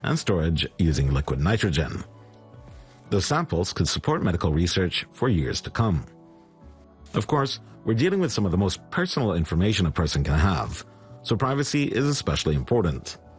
and storage using liquid nitrogen. Those samples could support medical research for years to come. Of course, we're dealing with some of the most personal information a person can have, so privacy is especially important.